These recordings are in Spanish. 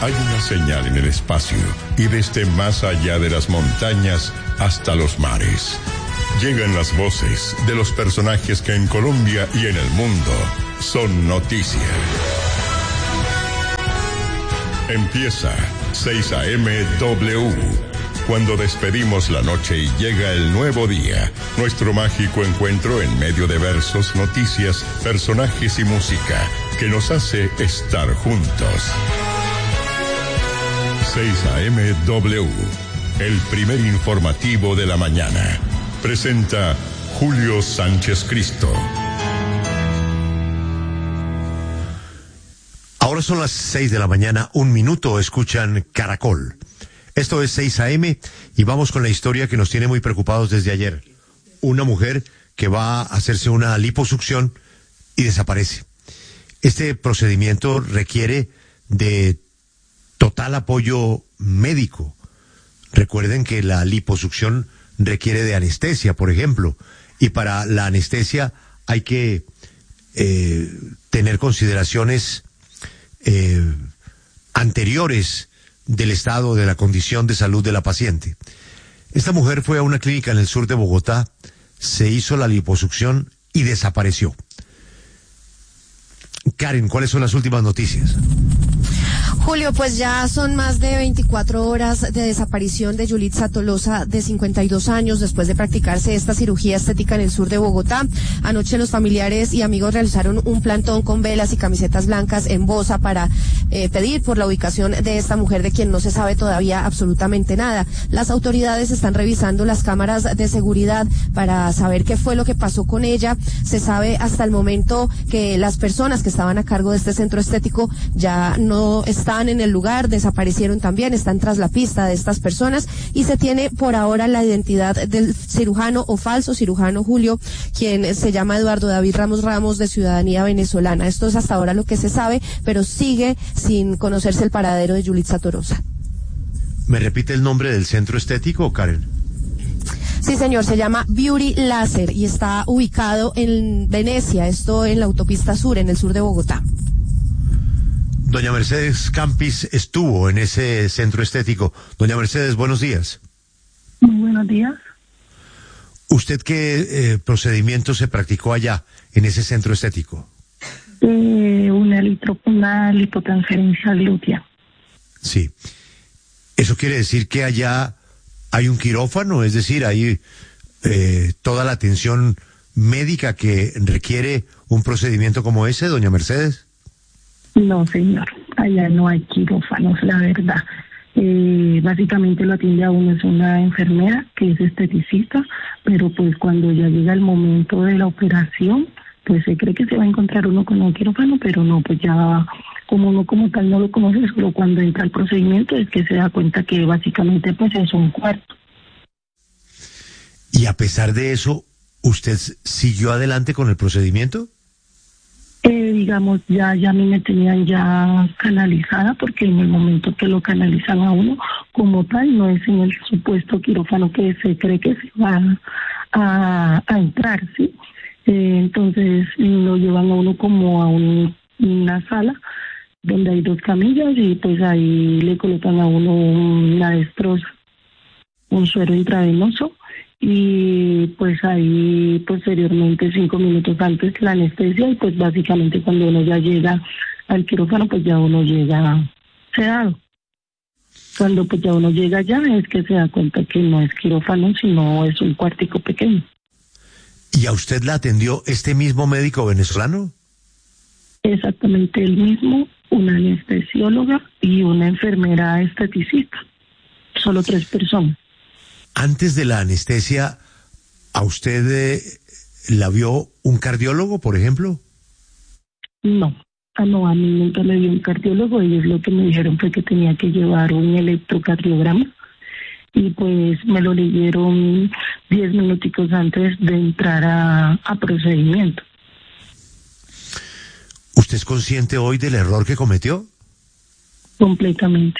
Hay una señal en el espacio y desde más allá de las montañas hasta los mares. Llegan las voces de los personajes que en Colombia y en el mundo son noticia. Empieza 6 a.m. W. Cuando despedimos la noche y llega el nuevo día, nuestro mágico encuentro en medio de versos, noticias, personajes y música que nos hace estar juntos. 6 a.m. W, el primer informativo de la mañana. Presenta Julio Sánchez Cristo. Ahora son las 6 de la mañana, 1 minuto, escuchan Caracol. Esto es 6 a.m. y vamos con la historia que nos tiene muy preocupados desde ayer. Una mujer que va a hacerse una liposucción y desaparece. Este procedimiento requiere de total apoyo médico. Recuerden que la liposucción requiere de anestesia, por ejemplo, y para la anestesia hay que tener consideraciones anteriores del estado de la condición de salud de la paciente. Esta mujer fue a una clínica en el sur de Bogotá, se hizo la liposucción y desapareció. Karen, ¿cuáles son las últimas noticias? Julio, pues ya son más de 24 horas de desaparición de Yulitza Tolosa, de 52 años, después de practicarse esta cirugía estética en el sur de Bogotá. Anoche los familiares y amigos realizaron un plantón con velas y camisetas blancas en Bosa para pedir por la ubicación de esta mujer, de quien no se sabe todavía absolutamente nada. Las autoridades están revisando las cámaras de seguridad para saber qué fue lo que pasó con ella. Se sabe hasta el momento que las personas que estaban a cargo de este centro estético ya no están en el lugar, desaparecieron también, están tras la pista de estas personas y se tiene por ahora la identidad del cirujano o falso cirujano, Julio, quien se llama Eduardo David Ramos, de ciudadanía venezolana. Esto es hasta ahora lo que se sabe, pero sigue sin conocerse el paradero de Yulitza Tolosa. ¿Me repite el nombre del centro estético, Karen? Sí, señor, se llama Beauty Láser y está ubicado en Venecia, esto en la autopista sur, en el sur de Bogotá. Doña Mercedes Campis estuvo en ese centro estético. Doña Mercedes, buenos días. Muy buenos días. ¿Usted qué procedimiento se practicó allá, en ese centro estético? Una lipotransferencia glútea. Sí. ¿Eso quiere decir que allá hay un quirófano? Es decir, hay toda la atención médica que requiere un procedimiento como ese, doña Mercedes. No, señor, allá no hay quirófanos, la verdad. Básicamente lo atiende a uno es una enfermera que es esteticista, pero pues cuando ya llega el momento de la operación, pues se cree que se va a encontrar uno con un quirófano, pero no, pues ya como uno como tal no lo conoce, solo cuando entra el procedimiento es que se da cuenta que básicamente pues es un cuarto. Y a pesar de eso, ¿usted siguió adelante con el procedimiento? Digamos, ya a mí me tenían ya canalizada, porque en el momento que lo canalizan a uno, como tal, no es en el supuesto quirófano que se cree que se va a entrar, ¿sí? Entonces lo llevan a uno como a una sala donde hay 2 camillas y pues ahí le colocan a uno una destroza, un suero intravenoso. Y pues ahí posteriormente 5 minutos antes la anestesia y pues básicamente cuando uno ya llega al quirófano pues ya uno llega sedado. Cuando pues ya uno llega allá es que se da cuenta que no es quirófano sino es un cuartico pequeño. ¿Y a usted la atendió este mismo médico venezolano? Exactamente el mismo, una anestesióloga y una enfermera esteticista, solo 3 personas. Antes de la anestesia, ¿a usted la vio un cardiólogo, por ejemplo? No, a mí nunca me vio un cardiólogo. Ellos lo que me dijeron fue que tenía que llevar un electrocardiograma y pues me lo leyeron 10 minuticos antes de entrar a procedimiento. ¿Usted es consciente hoy del error que cometió? Completamente.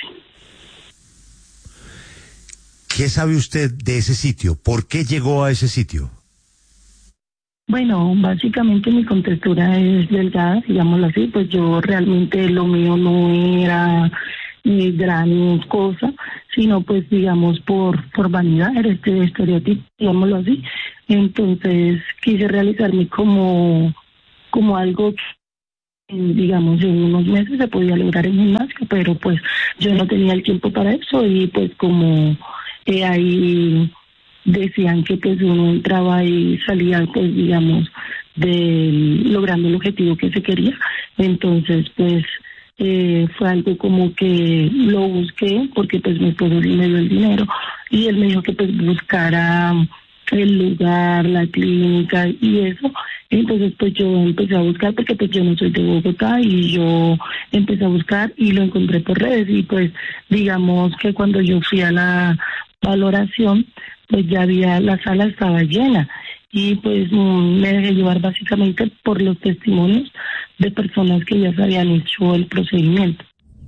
¿Qué sabe usted de ese sitio? ¿Por qué llegó a ese sitio? Bueno, básicamente mi contextura es delgada, digámoslo así, pues yo realmente lo mío no era gran cosa, sino pues digamos por vanidad, era este estereotipo, digámoslo así. Entonces quise realizarme como algo que, digamos, en unos meses se podía lograr en gimnasio, pero pues yo no tenía el tiempo para eso y pues como ahí decían que pues uno entraba y salía pues digamos logrando el objetivo que se quería, entonces pues fue algo como que lo busqué porque pues mi esposo me dio el dinero y él me dijo que pues buscara el lugar, la clínica y eso. Entonces pues yo empecé a buscar porque pues yo no soy de Bogotá y yo empecé a buscar y lo encontré por redes y pues digamos que cuando yo fui a la valoración pues ya la sala estaba llena y pues me dejé llevar básicamente por los testimonios de personas que ya se habían hecho el procedimiento.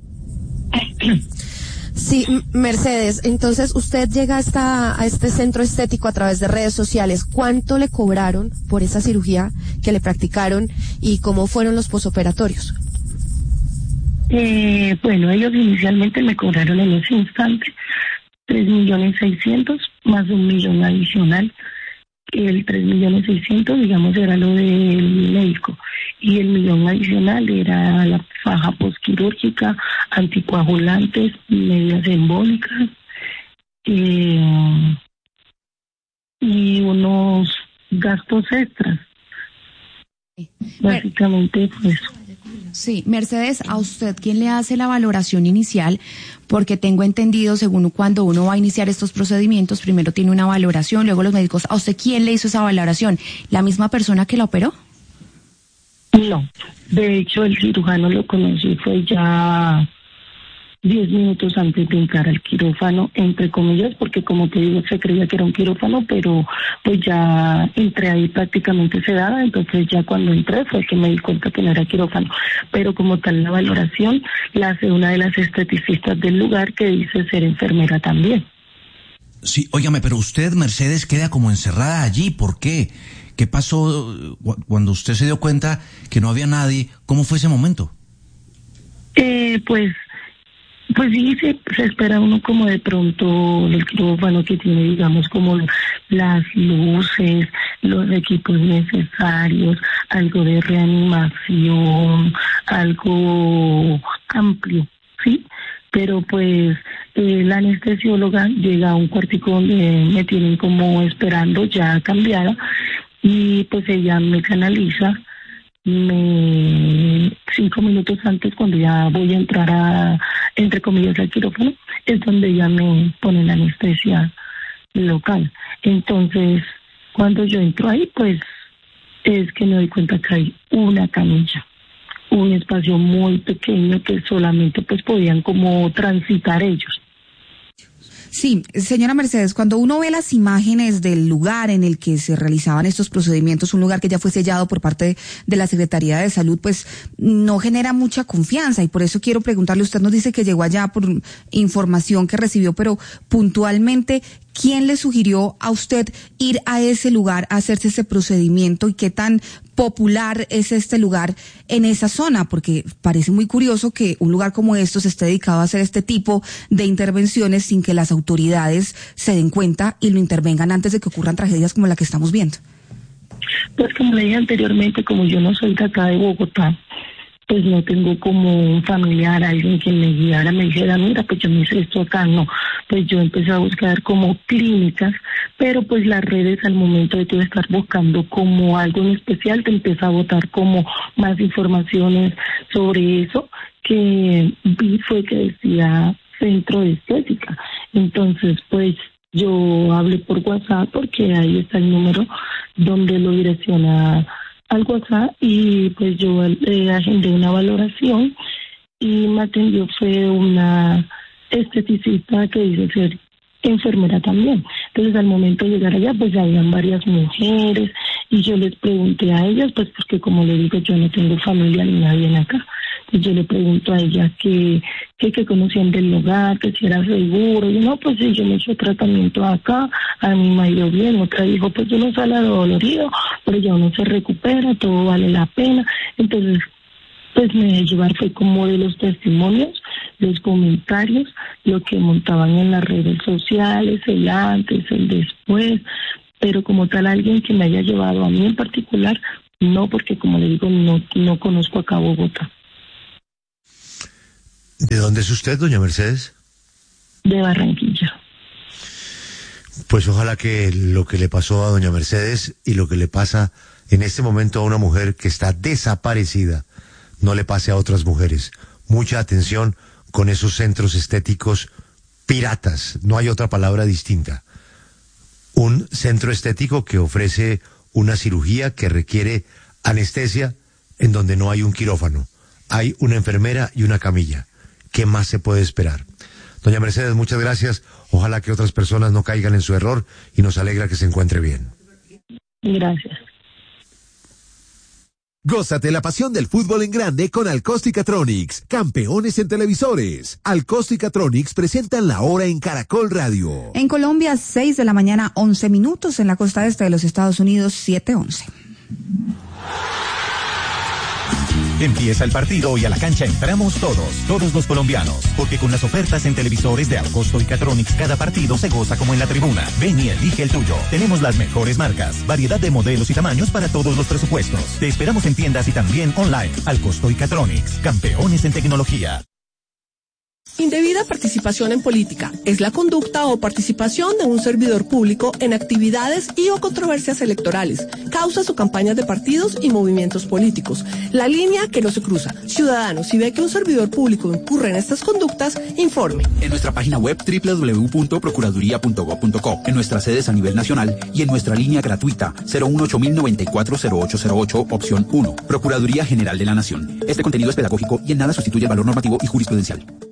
Sí, Mercedes, entonces usted llega a este centro estético a través de redes sociales. ¿Cuánto le cobraron por esa cirugía que le practicaron y cómo fueron los posoperatorios? Bueno, ellos inicialmente me cobraron en ese instante 3.600.000 más 1.000.000 adicional. El 3.600.000, digamos, era lo del médico y el 1.000.000 adicional era la faja posquirúrgica, anticoagulantes, medias embólicas y unos gastos extras. Básicamente fue eso. Sí, Mercedes, ¿a usted quién le hace la valoración inicial? Porque tengo entendido, según cuando uno va a iniciar estos procedimientos, primero tiene una valoración, luego los médicos. ¿A usted quién le hizo esa valoración? ¿La misma persona que la operó? No, de hecho el cirujano lo conocí fue ya 10 minutos antes de entrar al quirófano, entre comillas, porque como te digo, se creía que era un quirófano, pero pues ya entré ahí prácticamente sedada, entonces ya cuando entré fue que me di cuenta que no era quirófano, pero como tal la valoración la hace una de las esteticistas del lugar que dice ser enfermera también. Sí, óigame, pero usted, Mercedes, queda como encerrada allí, ¿por qué? ¿Qué pasó cuando usted se dio cuenta que no había nadie? ¿Cómo fue ese momento? Pues sí, se espera uno como de pronto el quirófano que tiene, digamos, como las luces, los equipos necesarios, algo de reanimación, algo amplio, ¿sí? Pero pues la anestesióloga llega a un cuartico donde me tienen como esperando ya cambiada y pues ella me canaliza 5 minutos antes, cuando ya voy a entrar entre comillas, al quirófano, es donde ya me ponen la anestesia local. Entonces, cuando yo entro ahí, pues es que me doy cuenta que hay una camilla, un espacio muy pequeño que solamente pues podían como transitar ellos. Sí, señora Mercedes, cuando uno ve las imágenes del lugar en el que se realizaban estos procedimientos, un lugar que ya fue sellado por parte de la Secretaría de Salud, pues no genera mucha confianza y por eso quiero preguntarle, usted nos dice que llegó allá por información que recibió, pero puntualmente, ¿quién le sugirió a usted ir a ese lugar a hacerse ese procedimiento y qué tan popular es este lugar en esa zona? Porque parece muy curioso que un lugar como estos esté dedicado a hacer este tipo de intervenciones sin que las autoridades se den cuenta y lo intervengan antes de que ocurran tragedias como la que estamos viendo. Pues como le dije anteriormente, como yo no soy de acá de Bogotá, pues no tengo como un familiar, alguien que me guiara, me dijera, mira, pues yo me hice esto acá, no. Pues yo empecé a buscar como clínicas, pero pues las redes al momento de tú estar buscando como algo en especial, te empieza a botar como más informaciones sobre eso, que vi fue que decía centro de estética. Entonces, pues yo hablé por WhatsApp porque ahí está el número donde lo direcciona al WhatsApp y pues yo agendé una valoración y me atendió fue una esteticista que dice ser enfermera también. Entonces al momento de llegar allá pues habían varias mujeres y yo les pregunté a ellas, pues porque como le digo yo no tengo familia ni nadie en acá. Entonces yo le pregunto a ellas que conocían del lugar, que si era seguro. Y no, pues sí, yo me he hecho tratamiento acá, a mí me ha ido bien. Otra dijo, pues uno sale dolorido, pero ya uno se recupera, todo vale la pena. Entonces, pues me dejé llevar fue como de los testimonios los comentarios, lo que montaban en las redes sociales, el antes, el después, pero como tal alguien que me haya llevado a mí en particular, no, porque como le digo, no conozco acá Bogotá. ¿De dónde es usted, doña Mercedes? De Barranquilla. Pues ojalá que lo que le pasó a doña Mercedes y lo que le pasa en este momento a una mujer que está desaparecida no le pase a otras mujeres. Mucha atención con esos centros estéticos piratas, no hay otra palabra distinta. Un centro estético que ofrece una cirugía que requiere anestesia en donde no hay un quirófano. Hay una enfermera y una camilla. ¿Qué más se puede esperar? Doña Mercedes, muchas gracias. Ojalá que otras personas no caigan en su error y nos alegra que se encuentre bien. Gracias. Gózate la pasión del fútbol en grande con Alcosto y Catronics, campeones en televisores. Alcosto y Catronics presentan la hora en Caracol Radio. En Colombia, 6 de la mañana, 11 minutos. En la costa este de los Estados Unidos, 7:11. Empieza el partido y a la cancha entramos todos los colombianos, porque con las ofertas en televisores de Alcosto y Catronics cada partido se goza como en la tribuna. Ven y elige el tuyo. Tenemos las mejores marcas, variedad de modelos y tamaños para todos los presupuestos. Te esperamos en tiendas y también online. Alcosto y Catronics, campeones en tecnología. Indebida participación en política es la conducta o participación de un servidor público en actividades y o controversias electorales, causas o campañas de partidos y movimientos políticos. La línea que no se cruza. Ciudadano, si ve que un servidor público incurre en estas conductas, informe. En nuestra página web www.procuraduría.gov.co, en nuestras sedes a nivel nacional y en nuestra línea gratuita 018-094-0808, opción 1. Procuraduría General de la Nación. Este contenido es pedagógico y en nada sustituye el valor normativo y jurisprudencial.